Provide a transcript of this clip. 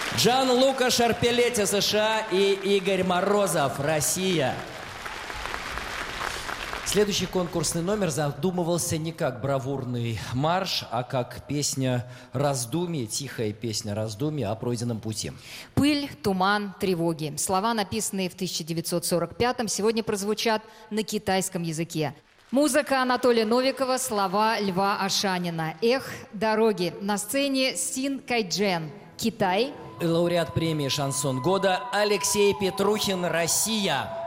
Джан-Лука Шарпелетти, США, и Игорь Морозов, Россия. Следующий конкурсный номер задумывался не как бравурный марш, а как песня раздумий, тихая песня раздумий о пройденном пути. «Пыль, туман, тревоги». Слова, написанные в 1945-м, сегодня прозвучат на китайском языке. Музыка Анатолия Новикова, слова Льва Ашанина. «Эх, дороги». На сцене Син Кайджен, Китай. Лауреат премии «Шансон года» Алексей Петрухин, Россия.